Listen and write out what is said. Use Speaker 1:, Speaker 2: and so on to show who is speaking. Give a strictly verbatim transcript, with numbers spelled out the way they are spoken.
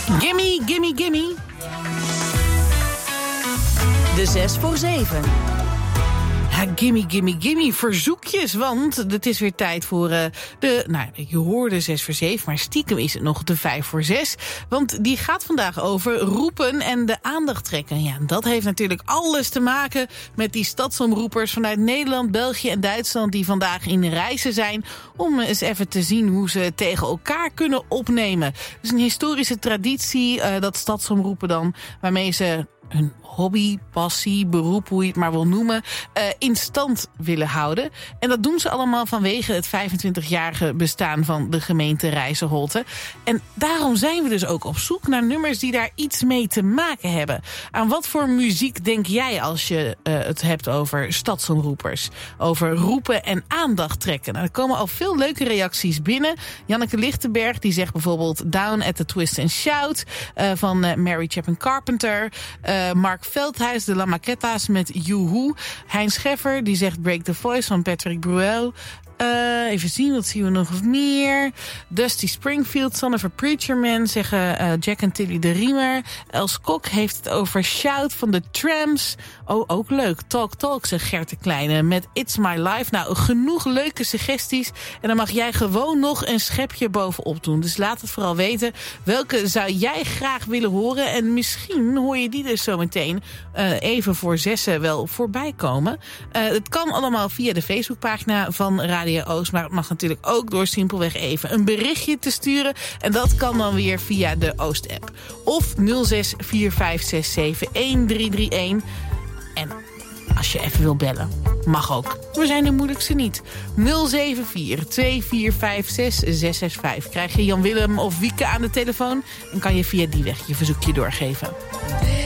Speaker 1: Gimme, gimme, gimme. De zes voor zeven. Ja, gimme, gimme, gimme, verzoekjes, want het is weer tijd voor uh, de, nou, je hoorde zes voor zeven, maar stiekem is het nog de vijf voor zes. Want die gaat vandaag over roepen en de aandacht trekken. Ja, dat heeft natuurlijk alles te maken met die stadsomroepers vanuit Nederland, België en Duitsland die vandaag in reizen zijn om eens even te zien hoe ze tegen elkaar kunnen opnemen. Het is een historische traditie, uh, dat stadsomroepen dan, waarmee ze hun hobby, passie, beroep, hoe je het maar wil noemen, uh, in stand willen houden. En dat doen ze allemaal vanwege het vijfentwintigjarige bestaan van de gemeente Rijsselholte. En daarom zijn we dus ook op zoek naar nummers die daar iets mee te maken hebben. Aan wat voor muziek denk jij als je uh, het hebt over stadsomroepers? Over roepen en aandacht trekken. Nou, er komen al veel leuke reacties binnen. Janneke Lichtenberg die zegt bijvoorbeeld Down at the Twist and Shout uh, van uh, Mary Chapin Carpenter. Uh, Mark Veldhuis, de La Maquetta's met Yoo-Hoo. Hein Scheffer, die zegt Break the Voice van Patrick Bruel. Uh, even zien, wat zien we nog meer? Dusty Springfield, Son of a Preacher Man, zeggen uh, Jack en Tilly de Riemer. Els Kok heeft het over Shout van de Tramps. Oh, ook leuk. Talk Talk, zegt Gert de Kleine, met It's My Life. Nou, genoeg leuke suggesties. En dan mag jij gewoon nog een schepje bovenop doen. Dus laat het vooral weten. Welke zou jij graag willen horen? En misschien hoor je die dus zo meteen uh, even voor zessen wel voorbij komen. Uh, het kan allemaal via de Facebookpagina van Radio Oost, maar het mag natuurlijk ook door simpelweg even een berichtje te sturen. En dat kan dan weer via de Oost-app. Of nul zes vier vijf zes zeven een drie drie een. En als je even wil bellen, mag ook. We zijn de moeilijkste niet. nul zeven vier twee vier vijf zes zes zes vijf. Krijg je Jan Willem of Wieke aan de telefoon en kan je via die weg je verzoekje doorgeven.